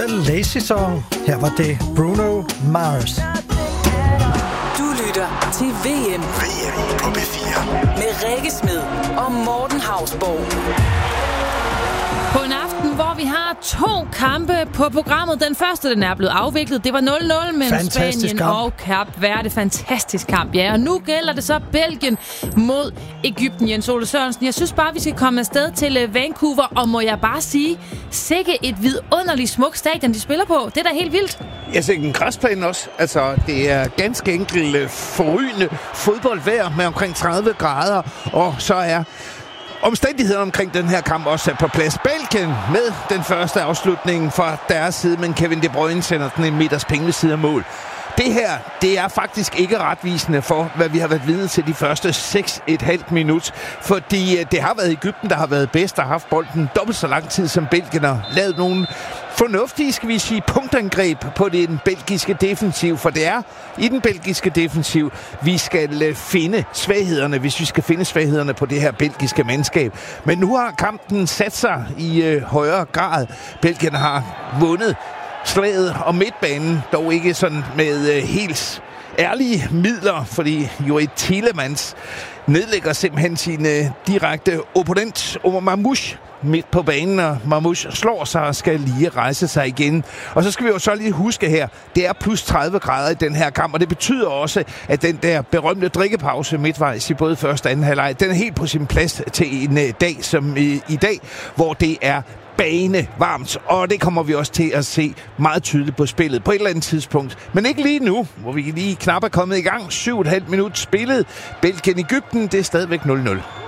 Lazy Song. Her var det Bruno Mars. Du lytter til VM på B4 med Rikke Smed og Morten Hausborg. På en aften, hvor vi har 2 kampe på programmet. Den første, den er blevet afviklet. Det var 0-0 mellem Spanien kamp. og Kap Verde. Fantastisk kamp, ja. Og nu gælder det så Belgien mod Egypten. Jens Ole Sørensen, jeg synes bare, vi skal komme afsted til Vancouver. Og må jeg bare sige, sikke et vidunderligt smukt stadion, de spiller på. Det er da helt vildt. Jeg ser en græsplæne også. Altså, det er ganske enkelt forrygende fodboldvejr med omkring 30 grader. Og så er omstændighederne omkring den her kamp også er på plads. Belgien med den første afslutning fra deres side, men Kevin De Bruyne sender den en meters penge ved siden af mål. Det her, det er faktisk ikke retvisende for, hvad vi har været vidne til de første 6,5 minut. Fordi det har været Egypten, der har været bedst, der har haft bolden dobbelt så lang tid som Belgien, og lavet nogle fornuftige, skal vi sige, punktangreb på den belgiske defensiv. For det er i den belgiske defensiv, vi skal finde svaghederne, hvis vi skal finde svaghederne på det her belgiske mandskab. Men nu har kampen sat sig i højere grad. Belgien har vundet slaget om midtbanen, dog ikke sådan med helt ærlige midler, fordi Joris Tielemans nedlægger simpelthen sin direkte opponent Omar Mamouche midt på banen, og Mamouche slår sig og skal lige rejse sig igen. Og så skal vi jo så lige huske her, det er plus 30 grader i den her kamp, og det betyder også, at den der berømte drikkepause midtvejs i både første og anden halvleg, den er helt på sin plads til en dag som i dag, hvor det er bane varmt, og det kommer vi også til at se meget tydeligt på spillet på et eller andet tidspunkt. Men ikke lige nu, hvor vi lige knap er kommet i gang. 7,5 minut spillet. Belgien-Egypten, det er stadigvæk 0-0.